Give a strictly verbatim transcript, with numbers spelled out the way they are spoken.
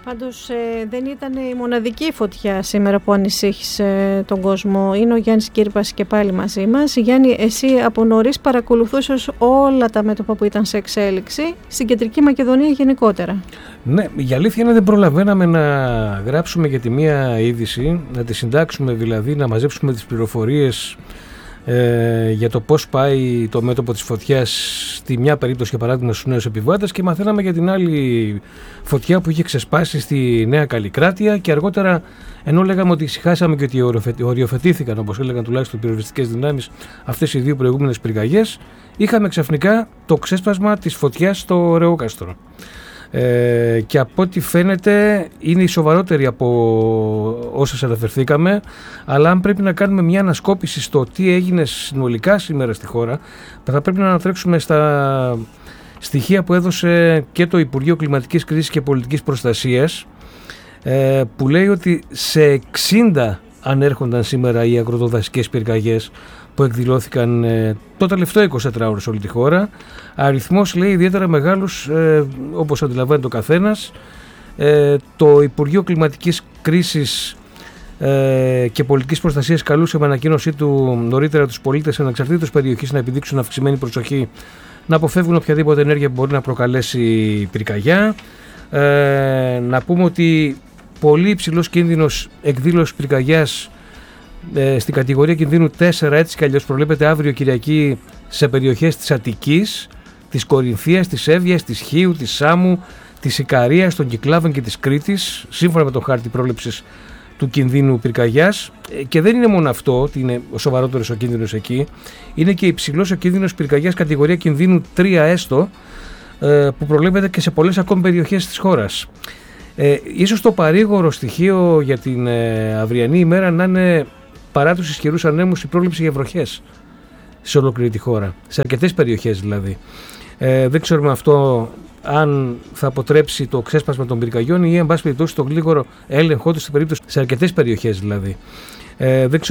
Πάντως ε, δεν ήταν η μοναδική φωτιά σήμερα που ανησύχησε τον κόσμο. Είναι ο Γιάννης Κύρπας και πάλι μαζί μας. Γιάννη, εσύ από νωρίς παρακολουθούσες όλα τα μέτωπα που ήταν σε εξέλιξη στην Κεντρική Μακεδονία γενικότερα. Ναι, η αλήθεια είναι δεν προλαβαίναμε να γράψουμε για τη μία είδηση, να τη συντάξουμε δηλαδή, να μαζέψουμε τις πληροφορίες ε, για το πώς πάει το μέτωπο της φωτιάς στη μια περίπτωση, για παράδειγμα, στους νέους επιβάτες, και μαθαίναμε για την άλλη φωτιά που είχε ξεσπάσει στη Νέα Καλλικράτεια, και αργότερα, ενώ λέγαμε ότι ησυχάσαμε και ότι οριοθετήθηκαν, όπως έλεγαν τουλάχιστον οι πυροσβεστικές δυνάμεις, αυτές οι δύο προηγούμενες πυρκαγιές, είχαμε ξαφνικά το ξέσπασμα της φωτιάς στο Ρεόκαστρο. Ε, και από ό,τι φαίνεται είναι η σοβαρότερη από όσες αναφερθήκαμε, αλλά αν πρέπει να κάνουμε μια ανασκόπηση στο τι έγινε συνολικά σήμερα στη χώρα, θα πρέπει να ανατρέξουμε στα στοιχεία που έδωσε και το Υπουργείο Κλιματικής Κρίσης και Πολιτικής Προστασίας, ε, που λέει ότι σε εξήντα ανέρχονταν σήμερα οι αγροτοδασικές πυρκαγιές που εκδηλώθηκαν ε, το τελευταίο εικοσιτετράωρο σε όλη τη χώρα. Αριθμός, λέει, ιδιαίτερα μεγάλους, ε, όπως αντιλαμβάνεται ο καθένας. Ε, το Υπουργείο Κλιματικής Κρίσης ε, και Πολιτικής Προστασίας καλούσε με ανακοίνωσή του νωρίτερα τους πολίτες ανεξαρτήτως περιοχής να επιδείξουν αυξημένη προσοχή, να αποφεύγουν οποιαδήποτε ενέργεια που μπορεί να προκαλέσει πυρκαγιά. Ε, να πούμε ότι πολύ υψηλός κίνδυνος εκδήλωσης πυρκαγιάς Ε, στην κατηγορία κινδύνου τέσσερα, έτσι κι αλλιώς, προβλέπεται αύριο Κυριακή σε περιοχές της Αττικής, της Κορινθίας, της Εύβοιας, της Χίου, της Σάμου, της Ικαρίας, των Κυκλάδων και της Κρήτης, σύμφωνα με το χάρτη πρόβλεψης του κινδύνου πυρκαγιάς. Ε, και δεν είναι μόνο αυτό ότι είναι ο σοβαρότερος ο κίνδυνος εκεί, είναι και υψηλός ο κίνδυνος πυρκαγιάς κατηγορία κινδύνου τρία έστω, ε, που προβλέπεται και σε πολλές ακόμη περιοχές της χώρας. Ε, ίσως το παρήγορο στοιχείο για την ε, αυριανή ημέρα να είναι, παρά τους ισχυρούς ανέμους, η πρόβλεψη για βροχές σε ολόκληρη τη χώρα, σε αρκετές περιοχές δηλαδή. Ε, δεν ξέρουμε αυτό αν θα αποτρέψει το ξέσπασμα των πυρκαγιών ή, εν πάση περιπτώσει, τον γλίγορο έλεγχό του στην περίπτωση, σε αρκετές περιοχές δηλαδή. Ε, δεν